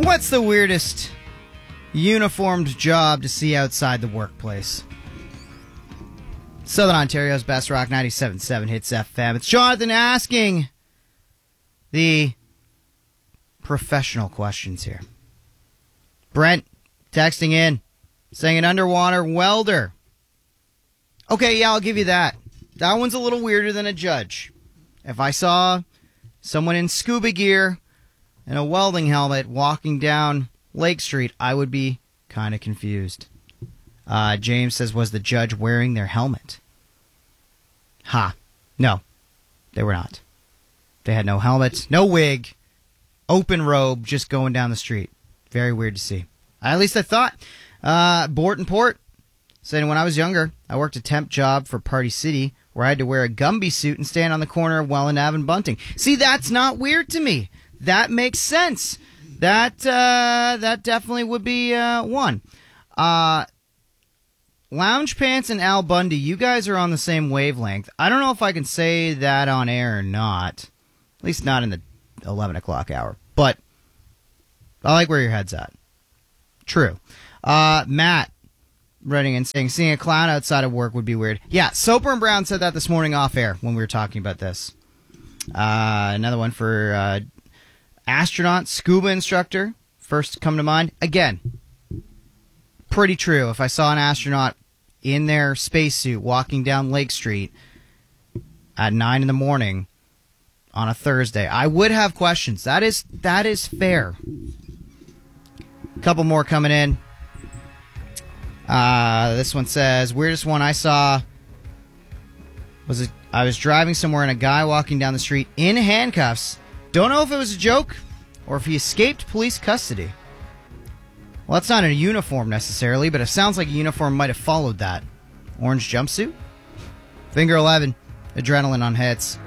What's the weirdest uniformed job to see outside the workplace? Southern Ontario's best rock 97.7 Hits FM. It's Jonathan asking the professional questions here. Brent texting in, saying an underwater welder. Okay, yeah, I'll give you that. That one's a little weirder than a judge. If I saw someone in scuba gear and a welding helmet walking down Lake Street, I would be kind of confused. James says, was the judge wearing their helmet? No, they were not. They had no helmet, no wig, open robe, just going down the street. Very weird to see. At least I thought. Borton Port saying, when I was younger, I worked a temp job for Party City where I had to wear a Gumby suit and stand on the corner of Welland Ave and Bunting. See, that's not weird to me. That makes sense. That definitely would be one. Lounge Pants and Al Bundy, you guys are on the same wavelength. I don't know if I can say that on air or not. At least not in the 11 o'clock hour. But I like where your head's at. True. Matt writing and saying, seeing a clown outside of work would be weird. Yeah, Soper and Brown said that this morning off air when we were talking about this. Another one for astronaut, scuba instructor, first to come to mind. Again, pretty true. If I saw an astronaut in their spacesuit walking down Lake Street at 9 in the morning on a Thursday, I would have questions. That is fair. A couple more coming in. This one says, weirdest one I saw was I was driving somewhere and a guy walking down the street in handcuffs. Don't know if it was a joke or if he escaped police custody. Well, that's not a uniform necessarily, but it sounds like a uniform might have followed that. Orange jumpsuit? Finger 11. Adrenaline on Hits.